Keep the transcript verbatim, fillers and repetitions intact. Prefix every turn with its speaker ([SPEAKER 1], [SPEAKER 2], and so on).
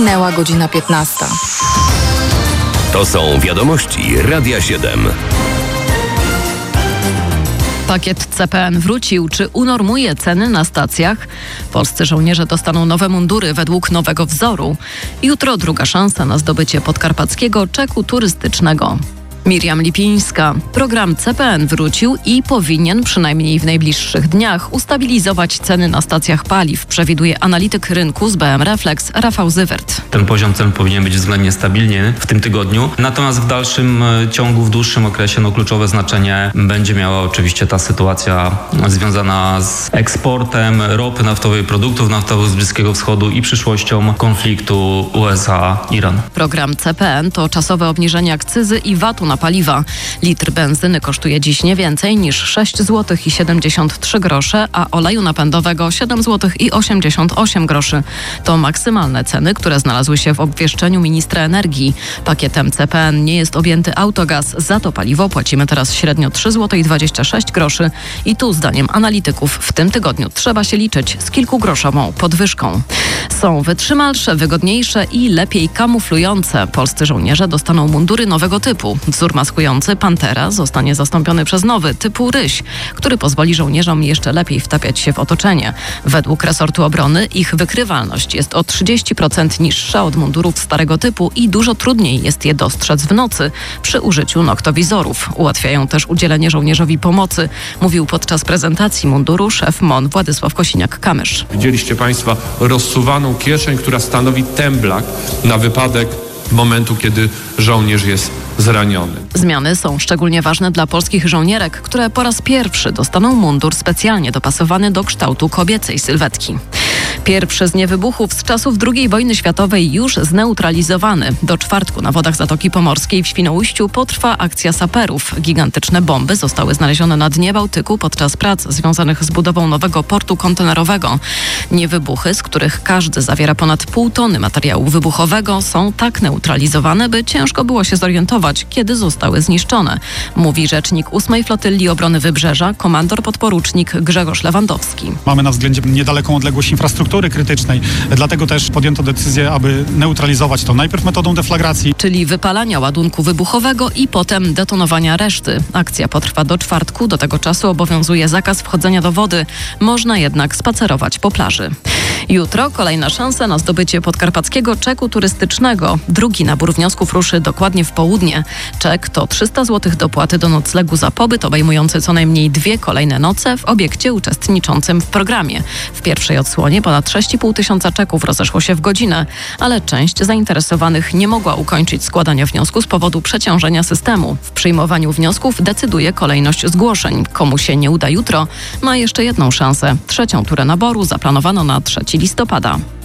[SPEAKER 1] Minęła godzina piętnasta.
[SPEAKER 2] To są wiadomości Radia siedem.
[SPEAKER 3] Pakiet C P N wrócił. Czy unormuje ceny na stacjach? Polscy żołnierze dostaną nowe mundury według nowego wzoru. Jutro druga szansa na zdobycie podkarpackiego czeku turystycznego. Miriam Lipińska. Program C P N wrócił i powinien przynajmniej w najbliższych dniach ustabilizować ceny na stacjach paliw, przewiduje analityk rynku z B M Reflex Rafał Zywert.
[SPEAKER 4] Ten poziom cen powinien być względnie stabilny w tym tygodniu, natomiast w dalszym ciągu, w dłuższym okresie no, kluczowe znaczenie będzie miała oczywiście ta sytuacja związana z eksportem ropy naftowej, produktów naftowych z Bliskiego Wschodu i przyszłością konfliktu U S A-Iran.
[SPEAKER 3] Program C P N to czasowe obniżenie akcyzy i vatu na paliwa. Litr benzyny kosztuje dziś nie więcej niż sześć złotych i siedemdziesiąt trzy grosze, a oleju napędowego siedem złotych i osiemdziesiąt osiem groszy. To maksymalne ceny, które znalazły się w obwieszczeniu ministra energii. Pakietem C P N nie jest objęty autogaz. Za to paliwo płacimy teraz średnio trzy złote i dwadzieścia sześć groszy. I tu zdaniem analityków w tym tygodniu trzeba się liczyć z kilkugroszową podwyżką. Są wytrzymalsze, wygodniejsze i lepiej kamuflujące. Polscy żołnierze dostaną mundury nowego typu. Wzór maskujący Pantera zostanie zastąpiony przez nowy, typu Ryś, który pozwoli żołnierzom jeszcze lepiej wtapiać się w otoczenie. Według resortu obrony ich wykrywalność jest o trzydzieści procent niższa od mundurów starego typu i dużo trudniej jest je dostrzec w nocy przy użyciu noktowizorów. Ułatwiają też udzielenie żołnierzowi pomocy, mówił podczas prezentacji munduru szef M O N Władysław Kosiniak-Kamysz.
[SPEAKER 5] Widzieliście Państwo rozsuwaną kieszeń, która stanowi temblak na wypadek momentu, kiedy żołnierz jest zraniony.
[SPEAKER 3] Zmiany są szczególnie ważne dla polskich żołnierek, które po raz pierwszy dostaną mundur specjalnie dopasowany do kształtu kobiecej sylwetki. Pierwszy z niewybuchów z czasów drugiej wojny światowej już zneutralizowany. Do czwartku na wodach Zatoki Pomorskiej w Świnoujściu potrwa akcja saperów. Gigantyczne bomby zostały znalezione na dnie Bałtyku podczas prac związanych z budową nowego portu kontenerowego. Niewybuchy, z których każdy zawiera ponad pół tony materiału wybuchowego, są tak neutralizowane, by ciężko było się zorientować, kiedy zostały zniszczone, mówi rzecznik ósmej Flotylli Obrony Wybrzeża, komandor podporucznik Grzegorz Lewandowski.
[SPEAKER 6] Mamy na względzie niedaleką odległość infrastruktury krytycznej, dlatego też podjęto decyzję, aby neutralizować to najpierw metodą deflagracji,
[SPEAKER 3] czyli wypalania ładunku wybuchowego i potem detonowania reszty. Akcja potrwa do czwartku, do tego czasu obowiązuje zakaz wchodzenia do wody, można jednak spacerować po plaży. Jutro kolejna szansa na zdobycie podkarpackiego czeku turystycznego. Drugi nabór wniosków ruszy dokładnie w południe. Czek to trzysta złotych dopłaty do noclegu za pobyt, obejmujący co najmniej dwie kolejne noce w obiekcie uczestniczącym w programie. W pierwszej odsłonie ponad sześć i pół tysiąca czeków rozeszło się w godzinę, ale część zainteresowanych nie mogła ukończyć składania wniosku z powodu przeciążenia systemu. W przyjmowaniu wniosków decyduje kolejność zgłoszeń. Komu się nie uda jutro, ma jeszcze jedną szansę. Trzecią turę naboru zaplanowano na trzeciego listopada.